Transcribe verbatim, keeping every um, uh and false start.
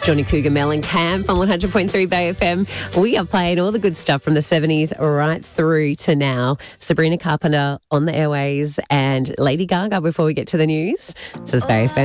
Johnny Cougar, Mellencamp on one hundred point three Bay F M. We are playing all the good stuff from the seventies right through to now. Sabrina Carpenter on the airways and Lady Gaga before we get to the news. This is Bay F M.